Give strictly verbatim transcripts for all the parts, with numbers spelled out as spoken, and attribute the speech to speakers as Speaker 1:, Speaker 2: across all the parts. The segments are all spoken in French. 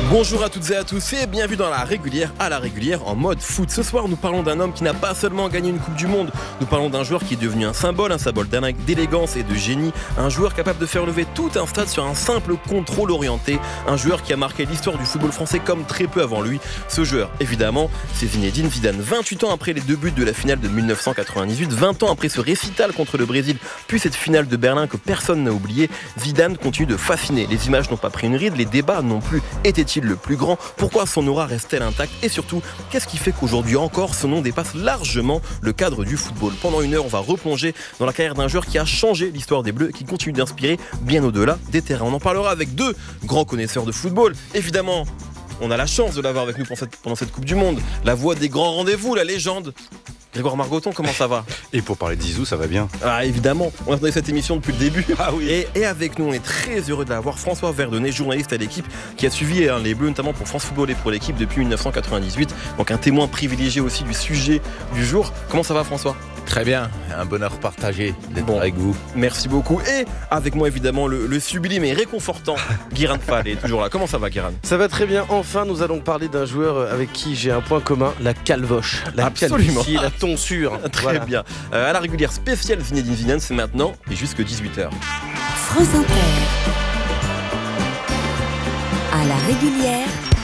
Speaker 1: Bonjour à toutes et à tous et bienvenue dans la régulière à la régulière en mode foot. Ce soir, nous parlons d'un homme qui n'a pas seulement gagné une Coupe du Monde, nous parlons d'un joueur qui est devenu un symbole, un symbole d'élégance et de génie, un joueur capable de faire lever tout un stade sur un simple contrôle orienté, un joueur qui a marqué l'histoire du football français comme très peu avant lui. Ce joueur, évidemment, c'est Zinedine Zidane. vingt-huit ans après les deux buts de la finale de dix-neuf cent quatre-vingt-dix-huit, vingt ans après ce récital contre le Brésil, puis cette finale de Berlin que personne n'a oublié, Zidane continue de fasciner. Les images n'ont pas pris une ride, les débats non plus. Était-il le plus grand? Pourquoi son aura reste-t-elle intacte? Et surtout, qu'est-ce qui fait qu'aujourd'hui encore, ce nom dépasse largement le cadre du football? Pendant une heure, on va replonger dans la carrière d'un joueur qui a changé l'histoire des Bleus et qui continue d'inspirer bien au-delà des terrains. On en parlera avec deux grands connaisseurs de football. Évidemment, on a la chance de l'avoir avec nous pendant cette, pendant cette Coupe du Monde. La voix des grands rendez-vous, la légende. Grégoire Margoton, comment ça va?
Speaker 2: Et pour parler de Zizou, ça va bien.
Speaker 1: Ah évidemment, on a entendu cette émission depuis le début.
Speaker 2: Ah oui.
Speaker 1: Et, et avec nous, on est très heureux de l'avoir, François Verdonnet, journaliste à l'équipe, qui a suivi hein, les Bleus, notamment pour France Football et pour l'équipe depuis dix-neuf cent quatre-vingt-dix-huit. Donc un témoin privilégié aussi du sujet du jour. Comment ça va, François?
Speaker 3: Très bien, un bonheur partagé d'être bon, avec vous.
Speaker 1: Merci beaucoup. Et avec moi, évidemment, le, le sublime et réconfortant Guiran Fall est toujours là. Comment ça va, Guiran?
Speaker 4: Ça va très bien. Enfin, nous allons parler d'un joueur avec qui j'ai un point commun, la calvoche. La
Speaker 1: Absolument.
Speaker 4: calvitie, la tonsure.
Speaker 1: Très
Speaker 4: voilà.
Speaker 1: bien. Euh, à la régulière spéciale Zinedine Zidane, c'est maintenant et jusque dix-huit heures.
Speaker 5: France Inter. À la régulière,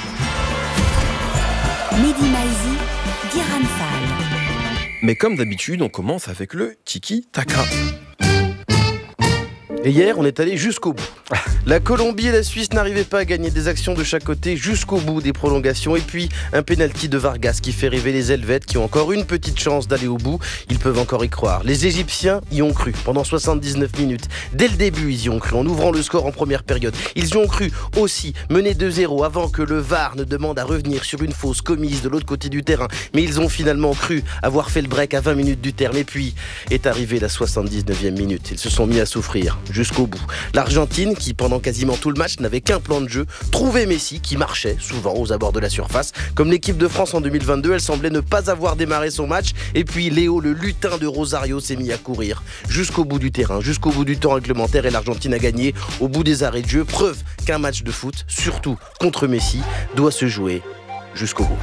Speaker 5: Mehdi Maizi, Guiran Fall.
Speaker 1: Mais comme d'habitude, on commence avec le tiki-taka.
Speaker 4: Et hier, on est allé jusqu'au bout. La Colombie et la Suisse n'arrivaient pas à gagner des actions de chaque côté jusqu'au bout des prolongations. Et puis, un pénalty de Vargas qui fait rêver les Helvètes qui ont encore une petite chance d'aller au bout. Ils peuvent encore y croire. Les Égyptiens y ont cru pendant soixante-dix-neuf minutes. Dès le début, ils y ont cru en ouvrant le score en première période. Ils y ont cru aussi, menés deux zéro avant que le V A R ne demande à revenir sur une fausse commise de l'autre côté du terrain. Mais ils ont finalement cru avoir fait le break à vingt minutes du terme. Et puis, est arrivée la soixante-dix-neuvième minute. Ils se sont mis à souffrir jusqu'au bout. L'Argentine, qui pendant quasiment tout le match n'avait qu'un plan de jeu, trouvait Messi qui marchait souvent aux abords de la surface. Comme l'équipe de France en deux mille vingt-deux, elle semblait ne pas avoir démarré son match. Et puis Léo, le lutin de Rosario, s'est mis à courir jusqu'au bout du terrain, jusqu'au bout du temps réglementaire, et l'Argentine a gagné au bout des arrêts de jeu. Preuve qu'un match de foot, surtout contre Messi, doit se jouer jusqu'au bout.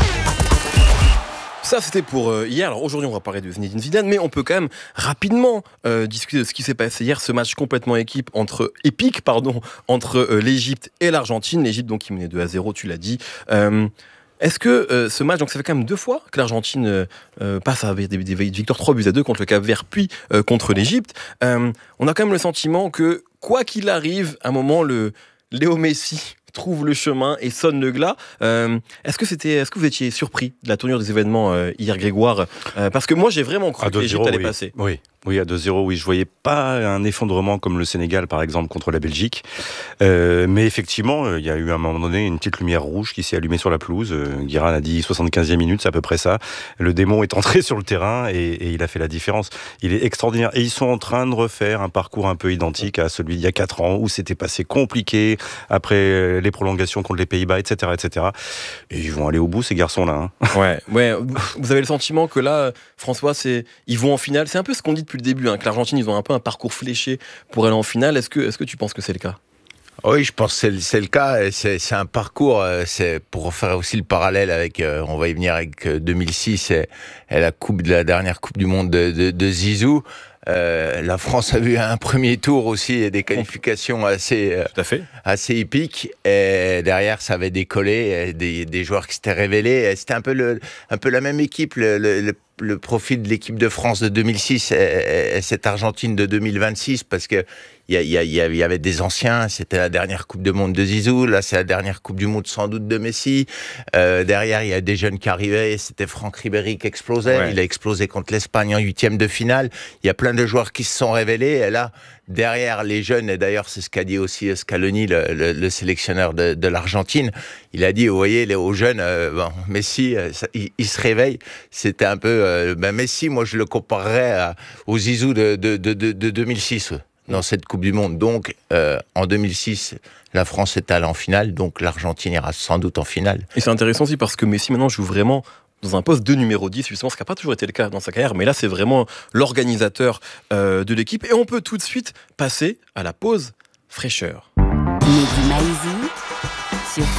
Speaker 1: Ça, c'était pour euh, hier. Alors aujourd'hui, on va parler de Zinedine Zidane, mais on peut quand même rapidement euh, discuter de ce qui s'est passé hier, ce match complètement équipe entre, épique pardon, entre euh, l'Égypte et l'Argentine. L'Égypte, donc, qui menait deux à zéro, tu l'as dit. Euh, Est-ce que euh, ce match, donc ça fait quand même deux fois que l'Argentine euh, euh, passe à des, des, des victoires trois buts à deux contre le Cap-Vert, puis euh, contre l'Égypte. Euh, on a quand même le sentiment que, quoi qu'il arrive, à un moment, le Léo Messi trouve le chemin et sonne le glas. Euh, est-ce que c'était, est-ce que vous étiez surpris de la tournure des événements euh, hier, Grégoire? euh, Parce que moi, j'ai vraiment cru que l'Égypte allait
Speaker 2: oui.
Speaker 1: passer.
Speaker 2: Oui. Oui, à deux zéro, oui, je voyais pas un effondrement comme le Sénégal, par exemple, contre la Belgique. Euh, mais effectivement, il y a eu à un moment donné une petite lumière rouge qui s'est allumée sur la pelouse. Euh, Guiran a dit soixante-quinzième minute, c'est à peu près ça. Le démon est entré sur le terrain et, et il a fait la différence. Il est extraordinaire. Et ils sont en train de refaire un parcours un peu identique à celui d'il y a quatre ans, où c'était passé compliqué après les prolongations contre les Pays-Bas, et cetera, et cetera. Et ils vont aller au bout, ces garçons-là. Hein.
Speaker 1: Ouais, ouais. Vous avez le sentiment que là, François, c'est, ils vont en finale. C'est un peu ce qu'on dit depuis le début, hein, que l'Argentine, ils ont un peu un parcours fléché pour aller en finale. Est-ce que, est-ce que tu penses que c'est le cas?
Speaker 3: Oui, je pense que c'est, c'est le cas. C'est, c'est un parcours, c'est pour faire aussi le parallèle avec, euh, on va y venir avec deux mille six et, et la coupe de la dernière Coupe du Monde de, de, de Zizou. Euh, la France a vu un premier tour aussi et des qualifications assez, euh,
Speaker 1: Tout à fait.
Speaker 3: assez épiques. Et derrière, ça avait décollé, des, des joueurs qui s'étaient révélés. Et c'était un peu, le, un peu la même équipe, le, le, le le profil de l'équipe de France de deux mille six et, et cette Argentine de deux mille vingt-six, parce que il y, y, y avait des anciens, c'était la dernière Coupe du Monde de Zizou, là c'est la dernière Coupe du Monde sans doute de Messi. Euh, derrière, il y a des jeunes qui arrivaient, c'était Franck Ribéry qui explosait, ouais. Il a explosé contre l'Espagne en huitième de finale. Il y a plein de joueurs qui se sont révélés, et là, derrière les jeunes, et d'ailleurs c'est ce qu'a dit aussi Scaloni, le, le, le sélectionneur de, de l'Argentine, il a dit, vous voyez, les, aux jeunes, euh, bon, Messi, euh, ça, il, il se réveille, c'était un peu, euh, ben Messi, moi je le comparerais à, au Zizou de, de, de, de, de deux mille six, dans cette Coupe du Monde. Donc, euh, en deux mille six, la France est allée en finale, donc l'Argentine ira sans doute en finale.
Speaker 1: Et c'est intéressant aussi parce que Messi maintenant joue vraiment dans un poste de numéro dix, justement, ce qui n'a pas toujours été le cas dans sa carrière, mais là c'est vraiment l'organisateur euh, de l'équipe. Et on peut tout de suite passer à la pause fraîcheur.
Speaker 5: Mehdi Maizi sur France Inter.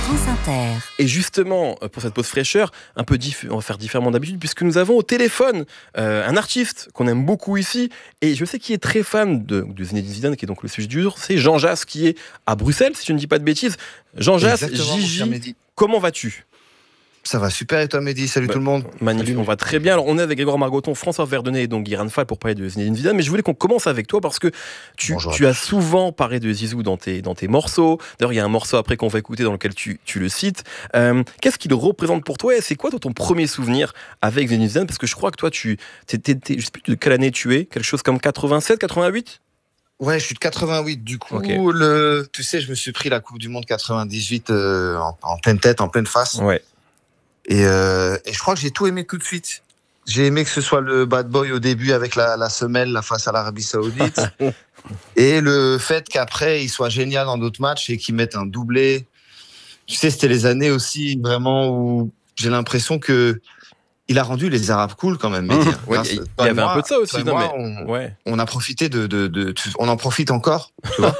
Speaker 5: Inter.
Speaker 1: Et justement, pour cette pause fraîcheur, un peu diff- on va faire différemment d'habitude, puisque nous avons au téléphone euh, un artiste qu'on aime beaucoup ici, et je sais qu'il est très fan de, de Zinedine Zidane, qui est donc le sujet du jour, c'est Jean Jass, qui est à Bruxelles, si je ne dis pas de bêtises. Jean Jass,
Speaker 6: Exactement, mon cher
Speaker 1: Gigi,
Speaker 6: Mehdi.
Speaker 1: comment vas-tu ?
Speaker 6: Ça va super et toi Mehdi, salut
Speaker 1: Bah,
Speaker 6: tout le monde.
Speaker 1: Magnifique,
Speaker 6: Salut.
Speaker 1: on va très bien. Alors, on est avec Grégoire Margoton, François Verdonnet et donc Guiran Fall pour parler de Zinedine Zidane. Mais je voulais qu'on commence avec toi parce que tu,
Speaker 6: Bonjour à
Speaker 1: tu as souvent parlé de Zizou dans tes, dans tes morceaux. D'ailleurs, il y a un morceau après qu'on va écouter dans lequel tu, tu le cites. Euh, qu'est-ce qu'il représente pour toi et c'est quoi toi, ton premier souvenir avec Zinedine Zidane ? Parce que je crois que toi, tu, t'es, t'es, t'es, je sais plus de quelle année tu es, quelque chose comme quatre-vingt-sept, quatre-vingt-huit ?
Speaker 6: Ouais, je suis de quatre-vingt-huit du coup.
Speaker 1: Ok.
Speaker 6: Le, tu sais, je me suis pris la Coupe du Monde quatre-vingt-dix-huit euh, en, en pleine tête, en pleine face.
Speaker 1: Ouais.
Speaker 6: Et, euh, et je crois que j'ai tout aimé tout de suite. J'ai aimé que ce soit le bad boy au début avec la, la semelle, la face à l'Arabie Saoudite. Et le fait qu'après, il soit génial dans d'autres matchs et qu'il mette un doublé. Tu sais, c'était les années aussi vraiment où j'ai l'impression que il a rendu les Arabes cool quand même. Mehdi.
Speaker 1: Ouais,
Speaker 6: Grâce-
Speaker 1: il y
Speaker 6: toi et
Speaker 1: avait un
Speaker 6: moi-
Speaker 1: peu de ça aussi,
Speaker 6: toi et
Speaker 1: non,
Speaker 6: moi,
Speaker 1: mais-
Speaker 6: on,
Speaker 1: Ouais.
Speaker 6: on a profité de, de, de, tu- on en profite encore. Tu vois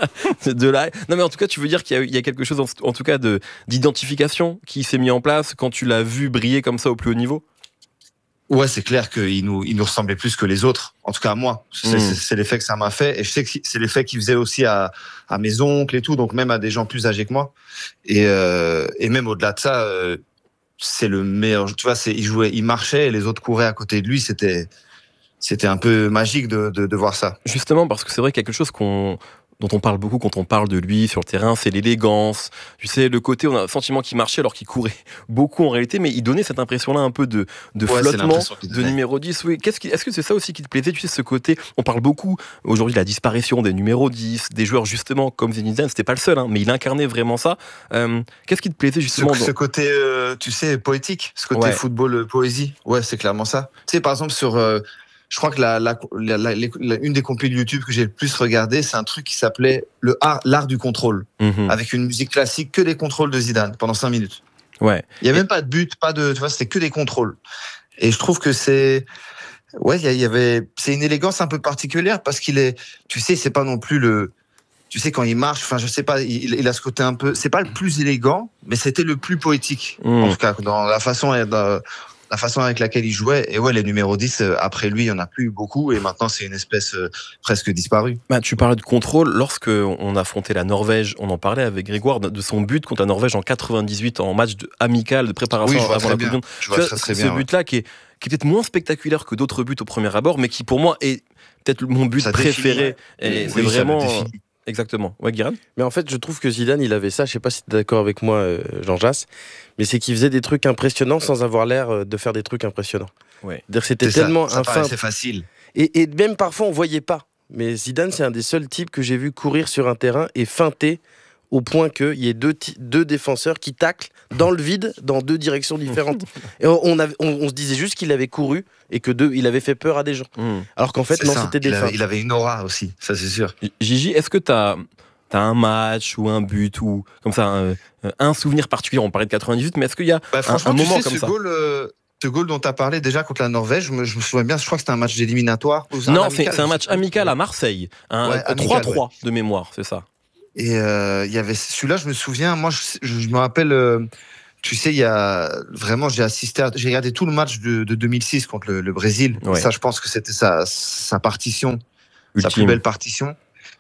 Speaker 1: De là. Non, mais en tout cas, tu veux dire qu'il y a, il y a quelque chose, en, en tout cas, de, d'identification qui s'est mis en place quand tu l'as vu briller comme ça au plus haut niveau ?
Speaker 6: Ouais, c'est clair qu'il nous, il nous ressemblait plus que les autres. En tout cas, à moi. C'est,
Speaker 1: Mm.
Speaker 6: c'est, c'est l'effet que ça m'a fait. Et je sais que c'est l'effet qu'il faisait aussi à, à mes oncles et tout, donc même à des gens plus âgés que moi. Et, euh, et même au-delà de ça, euh, c'est le meilleur. Tu vois, c'est, il jouait, il marchait et les autres couraient à côté de lui. C'était, c'était un peu magique de, de, de voir ça.
Speaker 1: Justement, parce que c'est vrai qu'il y a quelque chose qu'on, dont on parle beaucoup quand on parle de lui sur le terrain, c'est l'élégance. Tu sais, le côté, on a un sentiment qu'il marchait alors qu'il courait beaucoup en réalité, mais il donnait cette impression-là un peu de, de
Speaker 6: Ouais, c'est
Speaker 1: flottement,
Speaker 6: l'impression qu'il
Speaker 1: de
Speaker 6: donnait.
Speaker 1: numéro dix. Oui. Qu'est-ce qui, est-ce que c'est ça aussi qui te plaisait ? Tu sais, ce côté, on parle beaucoup aujourd'hui de la disparition des numéros dix, des joueurs justement comme Zinedine Zidane, c'était pas le seul, hein, mais il incarnait vraiment ça. Euh, qu'est-ce qui te plaisait
Speaker 6: Ce,
Speaker 1: justement
Speaker 6: ce
Speaker 1: dans-
Speaker 6: côté, euh, tu sais, poétique, ce côté
Speaker 1: Ouais.
Speaker 6: football, euh, poésie. Ouais, c'est clairement ça. Tu sais, par exemple, sur, euh, je crois que la, la, la, la- la- une des compiles YouTube que j'ai le plus regardé, c'est un truc qui s'appelait le art, l'art du contrôle,
Speaker 1: Mhm.
Speaker 6: avec une musique classique, que des contrôles de Zidane pendant cinq minutes.
Speaker 1: Ouais.
Speaker 6: Il y a même pas de but, pas de, tu vois, c'était que des contrôles. Et je trouve que c'est, ouais, il y, a- il y avait, c'est une élégance un peu particulière parce qu'il est, tu sais, c'est pas non plus le, tu sais, quand il marche, enfin, je sais pas, il, il a ce côté un peu, c'est pas le plus élégant, mais c'était le plus poétique.
Speaker 1: Mm.
Speaker 6: En tout cas, dans la façon, dans la façon avec laquelle il jouait. Et ouais, les numéros dix, euh, après lui, il y en a plus eu beaucoup. Et maintenant, c'est une espèce euh, presque disparue.
Speaker 1: Bah, tu parlais de contrôle. Lorsque on affrontait la Norvège, on en parlait avec Grégoire de son but contre la Norvège en quatre-vingt-dix-huit en match de, amical de préparation
Speaker 6: Oui, je vois
Speaker 1: avant
Speaker 6: très
Speaker 1: la
Speaker 6: bien.
Speaker 1: Coupe du Monde.
Speaker 6: Je
Speaker 1: Tu
Speaker 6: vois
Speaker 1: vois,
Speaker 6: très, très
Speaker 1: ce
Speaker 6: bien, ouais.
Speaker 1: but-là qui est, qui est peut-être moins spectaculaire que d'autres buts au premier abord, mais qui pour moi est peut-être mon but
Speaker 6: Ça définit,
Speaker 1: préféré.
Speaker 6: ouais.
Speaker 1: Et
Speaker 6: Oui,
Speaker 1: c'est
Speaker 6: ça le
Speaker 1: vraiment
Speaker 6: définit.
Speaker 1: exactement. Ouais, Guiran.
Speaker 4: Mais en fait, je trouve que Zidane, il avait ça. Je sais pas si tu es d'accord avec moi, euh, Jean Jass, mais c'est qu'il faisait des trucs impressionnants sans avoir l'air euh, de faire des trucs impressionnants.
Speaker 1: Ouais.
Speaker 4: C'est-à-dire que c'était
Speaker 6: C'est ça,
Speaker 4: tellement
Speaker 6: ça
Speaker 4: un fin.
Speaker 6: paraissait facile.
Speaker 4: Et, et même parfois, on voyait pas. Mais Zidane, c'est un des seuls types que j'ai vu courir sur un terrain et feinter au point qu'il y ait deux, ti- deux défenseurs qui taclent dans le vide dans deux directions différentes. Et on, on, avait- on- on se disait juste qu'il avait couru et que deux, il avait fait peur à des gens.
Speaker 1: Mm.
Speaker 4: Alors qu'en fait,
Speaker 6: C'est
Speaker 4: non,
Speaker 6: ça.
Speaker 4: c'était des
Speaker 6: il, avait,
Speaker 4: feintes.
Speaker 6: il avait une aura aussi, ça c'est sûr.
Speaker 1: Gigi, est-ce que tu as un match ou un but ou comme ça un, un souvenir particulier ? On parlait de quatre-vingt-dix-huit, mais est-ce qu'il y a
Speaker 6: Bah,
Speaker 1: un,
Speaker 6: franchement,
Speaker 1: un
Speaker 6: tu
Speaker 1: moment
Speaker 6: sais,
Speaker 1: comme
Speaker 6: ce
Speaker 1: ça
Speaker 6: goal, euh, ce goal dont tu as parlé déjà contre la Norvège, je me, je me souviens bien, je crois que c'était un match d'éliminatoire. ou un
Speaker 1: Non,
Speaker 6: amical,
Speaker 1: c'est c'est un
Speaker 6: je
Speaker 1: match
Speaker 6: sais pas.
Speaker 1: amical à Marseille, un
Speaker 6: Ouais, amical,
Speaker 1: trois trois de mémoire, c'est ça.
Speaker 6: Et euh, il y avait celui-là, je me souviens, moi, je, je, je me rappelle, euh, tu sais, il y a vraiment, j'ai assisté, à- j'ai regardé tout le match de, de deux mille six contre le, le Brésil.
Speaker 1: Ouais.
Speaker 6: Ça, je pense que c'était sa, sa partition, sa plus
Speaker 1: Ultime.
Speaker 6: belle partition.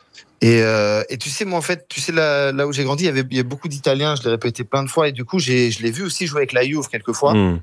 Speaker 6: Et, euh, et tu sais, moi, en fait, tu sais, là, là où j'ai grandi, il y avait il y a beaucoup d'Italiens, je l'ai répété plein de fois, et du coup, j'ai, je l'ai vu aussi jouer avec la Juve quelquefois.
Speaker 1: Mm.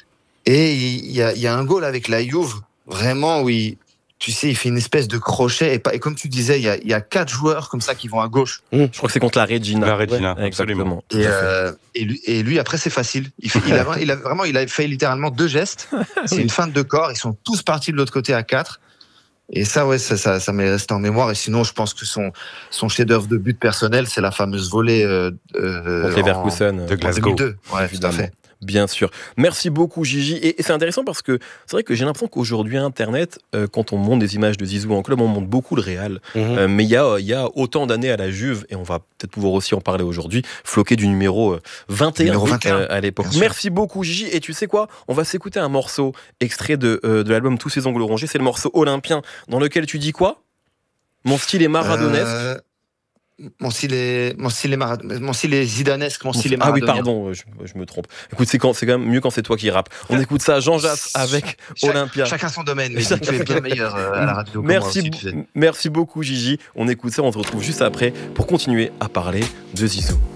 Speaker 6: Et il y a, il y a un goal avec la Juve, vraiment, où il, tu sais, il fait une espèce de crochet. Et, pas, et comme tu disais, il y, a, il y a quatre joueurs comme ça qui vont à gauche.
Speaker 1: Je crois que c'est contre la Regina.
Speaker 2: La Regina,
Speaker 1: Ouais,
Speaker 2: absolument.
Speaker 1: exactement.
Speaker 6: Et, euh, et, lui, et lui, après, c'est facile. Il, fait, il, a, il a vraiment, il a fait littéralement deux gestes. C'est une feinte de corps. Ils sont tous partis de l'autre côté à quatre. Et ça, ouais, ça, ça, ça m'est resté en mémoire. Et sinon, je pense que son, son chef-d'œuvre de but personnel, c'est la fameuse volée euh, euh,
Speaker 1: Contre
Speaker 6: en-
Speaker 1: Leverkusen.
Speaker 2: de
Speaker 6: en
Speaker 2: Glasgow.
Speaker 6: deux mille deux. Ouais, tout à
Speaker 1: Évidemment.
Speaker 6: fait.
Speaker 1: Bien sûr. Merci beaucoup, Gigi. Et, et c'est intéressant parce que c'est vrai que j'ai l'impression qu'aujourd'hui, Internet, euh, quand on monte des images de Zizou en club, on monte beaucoup le Real.
Speaker 4: Mhm.
Speaker 1: Euh, mais il y a, il y a autant d'années à la Juve, et on va peut-être pouvoir aussi en parler aujourd'hui, floqué du numéro euh, vingt et un,
Speaker 6: Numéro vingt et un,
Speaker 1: euh, à l'époque.
Speaker 6: bien sûr.
Speaker 1: Merci beaucoup, Gigi. Et tu sais quoi ? On va s'écouter un morceau extrait de, euh, de l'album Tous ces ongles rongés. C'est le morceau Olympien, dans lequel tu dis quoi ? Mon style est maradonesque.
Speaker 6: Euh, mon style est, mon style est, mara- mon style est zidanesque, mon style est
Speaker 1: Ah oui,
Speaker 6: maradonien.
Speaker 1: pardon, je, je me trompe. Écoute, c'est, quand, c'est quand même mieux quand c'est toi qui rappe. On écoute ça, Jean Jass avec
Speaker 6: Chaque-
Speaker 1: Olympia.
Speaker 6: Chacun son domaine, mais
Speaker 1: Chacun
Speaker 6: tu es
Speaker 1: son
Speaker 6: bien
Speaker 1: domaine.
Speaker 6: meilleur euh, à la radio que moi
Speaker 1: Merci,
Speaker 6: aussi,
Speaker 1: bo-
Speaker 6: tu sais.
Speaker 1: merci beaucoup, Gigi. On écoute ça, on se retrouve juste après pour continuer à parler de Zizou.